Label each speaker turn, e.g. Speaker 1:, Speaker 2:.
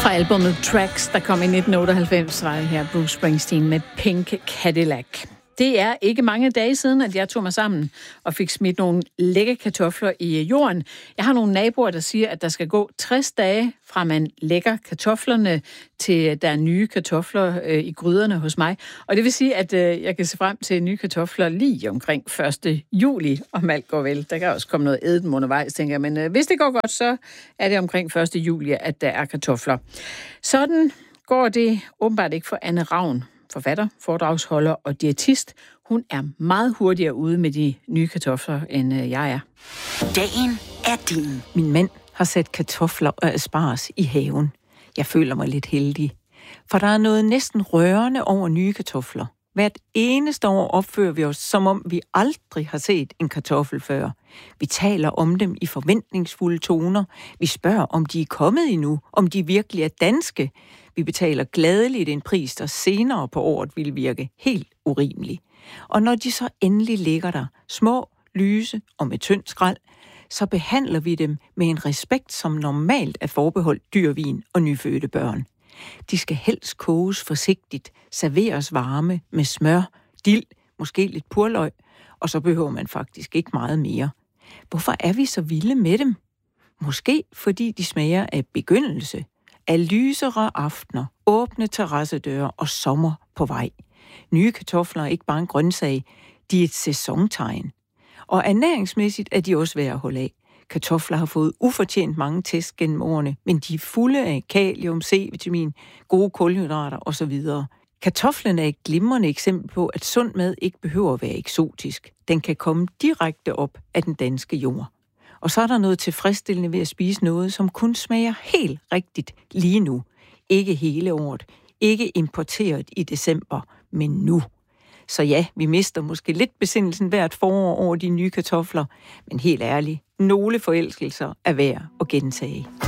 Speaker 1: Fra albumet Tracks, der kom i 1998, var det her Bruce Springsteen med Pink Cadillac. Det er ikke mange dage siden, at jeg tog mig sammen og fik smidt nogle lækre kartofler i jorden. Jeg har nogle naboer, der siger, at der skal gå 60 dage fra man lægger kartoflerne til der er nye kartofler i gryderne hos mig. Og det vil sige, at jeg kan se frem til nye kartofler lige omkring 1. juli, om alt går vel. Der kan også komme noget æden undervejs, tænker jeg. Men hvis det går godt, så er det omkring 1. juli, at der er kartofler. Sådan går det åbenbart ikke for Anne Ravn, forfatter, foredragsholder og diætist. Hun er meget hurtigere ude med de nye kartofler, end jeg er.
Speaker 2: Dagen er din.
Speaker 3: Min mand har sat kartofler og asparges i haven. Jeg føler mig lidt heldig. For der er noget næsten rørende over nye kartofler. Hvert eneste år opfører vi os, som om vi aldrig har set en kartoffel før. Vi taler om dem i forventningsfulde toner. Vi spørger, om de er kommet endnu, om de virkelig er danske. Vi betaler gladeligt en pris, der senere på året vil virke helt urimelig. Og når de så endelig ligger der, små, lyse og med tynd skrald, så behandler vi dem med en respekt, som normalt er forbeholdt dyrvin og nyfødte børn. De skal helst koges forsigtigt, serveres varme med smør, dild, måske lidt purløg, og så behøver man faktisk ikke meget mere. Hvorfor er vi så vilde med dem? Måske fordi de smager af begyndelse, af lysere aftener, åbne terrassedøre og sommer på vej. Nye kartofler er ikke bare en grøntsag, de er et sæsontegn. Og ernæringsmæssigt er de også værd at holde af. Kartofler har fået ufortjent mange test gennem årene, men de er fulde af kalium, C-vitamin, gode kulhydrater osv. Kartoflen er et glimrende eksempel på, at sund mad ikke behøver at være eksotisk. Den kan komme direkte op af den danske jord. Og så er der noget tilfredsstillende ved at spise noget, som kun smager helt rigtigt lige nu. Ikke hele året, ikke importeret i december, men nu. Så ja, vi mister måske lidt besindelsen hvert forår over de nye kartofler, men helt ærligt, nogle forelskelser er værd at gentage.